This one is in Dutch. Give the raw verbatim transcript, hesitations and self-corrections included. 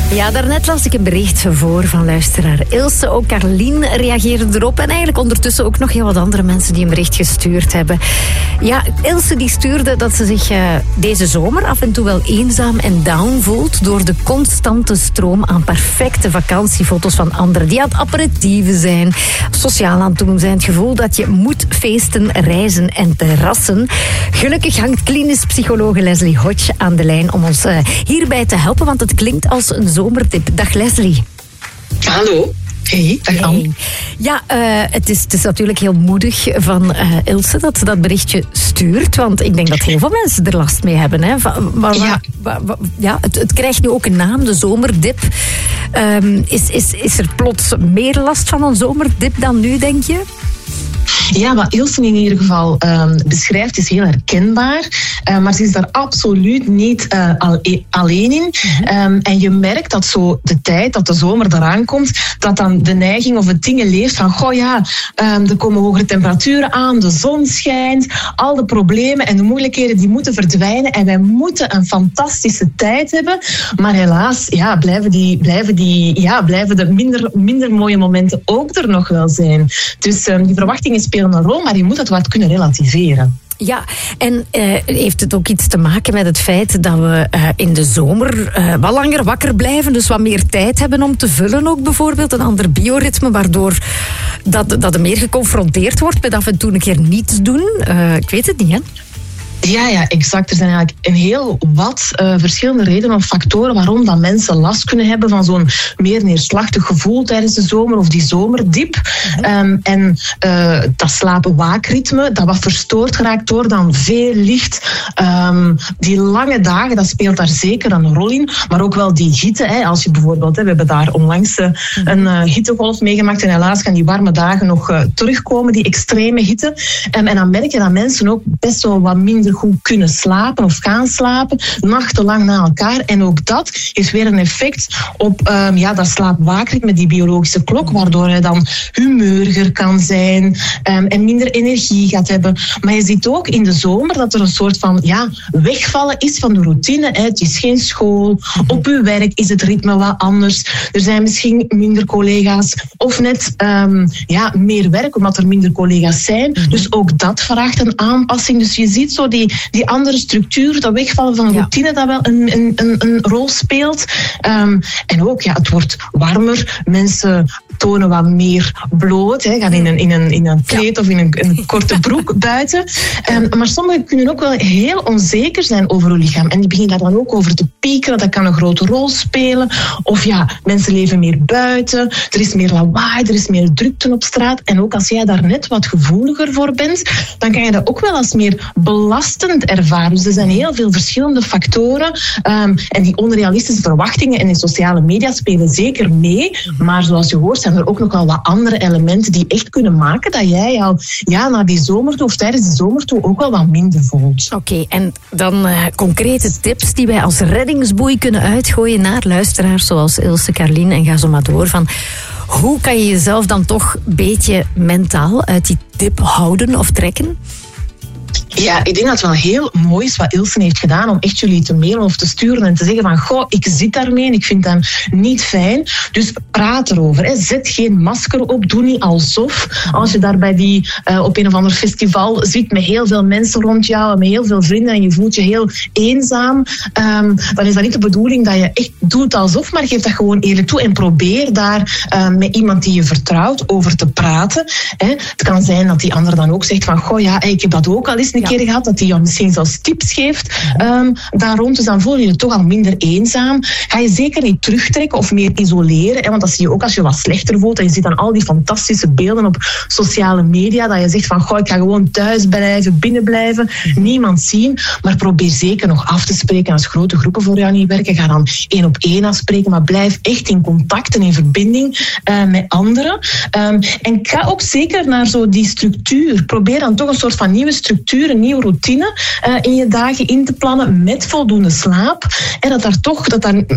Ja, daarnet las ik een bericht voor van luisteraar Ilse. Ook Carlien reageerde erop. En eigenlijk ondertussen ook nog heel wat andere mensen die een bericht gestuurd hebben. Ja, Ilse die stuurde dat ze zich uh, deze zomer af en toe wel eenzaam en down voelt door de constante stroom aan perfecte vakantiefoto's van anderen die aan het aperitieven zijn, sociaal aan het doen zijn. Het gevoel dat je moet feesten, reizen en terrassen. Gelukkig hangt klinisch psychologe Leslie Hodge aan de lijn om ons uh, hierbij te helpen, want het klinkt als een zomertip. Dag Leslie. Hallo. Hey, dag Anne. Hey. Ja, uh, het, is, het is natuurlijk heel moedig van uh, Ilse dat ze dat berichtje stuurt. Want ik denk dat heel veel mensen er last mee hebben. Hè. Maar, ja, wa, wa, ja het, het krijgt nu ook een naam, de zomerdip. Um, is, is, is er plots meer last van een zomerdip dan nu, denk je? Ja, wat Ilse in ieder geval um, beschrijft is heel herkenbaar. Uh, maar ze is daar absoluut niet uh, al, alleen in. Um, en je merkt dat zo de tijd, dat de zomer eraan komt, dat dan de neiging of het dingen leeft van, goh ja, um, er komen hogere temperaturen aan, de zon schijnt, al de problemen en de moeilijkheden die moeten verdwijnen en wij moeten een fantastische tijd hebben. Maar helaas, ja, blijven, die, blijven, die, ja, blijven de minder, minder mooie momenten ook er nog wel zijn. Dus um, die verwachtingen spelen een rol, maar je moet het wat kunnen relativeren. Ja, en uh, heeft het ook iets te maken met het feit dat we uh, in de zomer uh, wat langer wakker blijven, dus wat meer tijd hebben om te vullen ook bijvoorbeeld, een ander bioritme, waardoor dat, dat er meer geconfronteerd wordt met af en toe een keer niets doen. Uh, ik weet het niet, hè? Ja, ja, exact. Er zijn eigenlijk een heel wat uh, verschillende redenen of factoren waarom dat mensen last kunnen hebben van zo'n meer neerslachtig gevoel tijdens de zomer of die zomerdip. Um, en uh, dat slapen-waakritme, dat wat verstoord geraakt door dan veel licht. Um, die lange dagen, dat speelt daar zeker een rol in. Maar ook wel die hitte. Hè, als je bijvoorbeeld, hè, we hebben daar onlangs uh, een uh, hittegolf meegemaakt en helaas gaan die warme dagen nog uh, terugkomen, die extreme hitte. Um, en dan merk je dat mensen ook best wel wat minder goed kunnen slapen of gaan slapen, nachtenlang na elkaar. En ook dat heeft weer een effect op um, ja, dat slaap-waakritme, die biologische klok, waardoor hij dan humeuriger kan zijn um, en minder energie gaat hebben. Maar je ziet ook in de zomer dat er een soort van ja, wegvallen is van de routine. Hè. Het is geen school, op uw werk is het ritme wat anders. Er zijn misschien minder collega's of net um, ja, meer werk, omdat er minder collega's zijn. Dus ook dat vraagt een aanpassing. Dus je ziet zo die Die, die andere structuur, dat wegvallen van routine, ja, dat wel een, een, een, een rol speelt. Um, en ook, ja, het wordt warmer. Mensen tonen wat meer bloot, hè, gaan in een, in een, in een kleed ja. of in een, een korte broek buiten. Um, maar sommigen kunnen ook wel heel onzeker zijn over hun lichaam. En die beginnen daar dan ook over te piekeren. Dat kan een grote rol spelen. Of ja, mensen leven meer buiten. Er is meer lawaai, er is meer drukte op straat. En ook als jij daar net wat gevoeliger voor bent, dan kan je dat ook wel als meer belastend ervaren. Dus er zijn heel veel verschillende factoren. Um, en die onrealistische verwachtingen en die sociale media spelen zeker mee. Maar zoals je hoort, zijn er ook nog wel wat andere elementen die echt kunnen maken dat jij al ja, na die zomertoe of tijdens die zomertoe ook wel wat minder voelt. Oké, okay, en dan uh, concrete tips die wij als reddingsboei kunnen uitgooien naar luisteraars zoals Ilse, Carlien en ga zo maar door. Van hoe kan je jezelf dan toch een beetje mentaal uit die dip houden of trekken? Ja, ik denk dat het wel heel mooi is wat Ilse heeft gedaan om echt jullie te mailen of te sturen en te zeggen van goh, ik zit daarmee en ik vind dat niet fijn. Dus praat erover. Hè. Zet geen masker op. Doe niet alsof. Als je daar bij die uh, op een of ander festival zit met heel veel mensen rond jou en met heel veel vrienden en je voelt je heel eenzaam, um, dan is dat niet de bedoeling dat je echt doet alsof, maar geef dat gewoon eerlijk toe en probeer daar uh, met iemand die je vertrouwt over te praten. Hè. Het kan zijn dat die ander dan ook zegt van goh, ja, ik heb dat ook al eens een keer gehad, dat hij jou misschien zelfs tips geeft um, daar rond. Dus dan voel je je toch al minder eenzaam. Ga je zeker niet terugtrekken of meer isoleren. Hè, want dat zie je ook als je wat slechter voelt. En je ziet dan al die fantastische beelden op sociale media. Dat je zegt van, goh, ik ga gewoon thuis blijven, binnen blijven. Niemand zien. Maar probeer zeker nog af te spreken. Als grote groepen voor jou niet werken, ga dan één op één afspreken. Maar blijf echt in contact en in verbinding uh, met anderen. Um, en ga ook zeker naar zo die structuur. Probeer dan toch een soort van nieuwe structuur, een nieuwe routine uh, in je dagen in te plannen met voldoende slaap. En dat daar toch, dat daar